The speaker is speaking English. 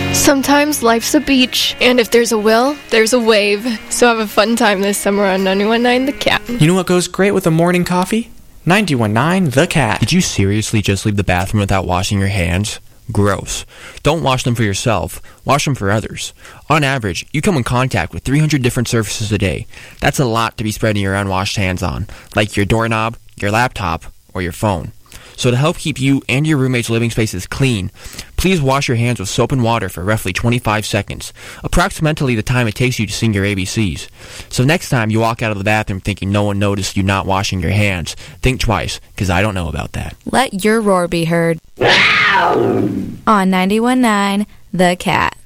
Sometimes life's a beach, and if there's a will, there's a wave. So have a fun time this summer on 91.9 The Cat. You know what goes great with a morning coffee? 91.9 The Cat. Did you seriously just leave the bathroom without washing your hands? Gross. Don't wash them for yourself. Wash them for others. On average, you come in contact with 300 different surfaces a day. That's a lot to be spreading your unwashed hands on, like your doorknob, your laptop, or your phone. So to help keep you and your roommate's living spaces clean, please wash your hands with soap and water for roughly 25 seconds, approximately the time it takes you to sing your ABCs. So next time you walk out of the bathroom thinking no one noticed you not washing your hands, think twice, because I don't know about that. Let your roar be heard. On 91.9 The Cat.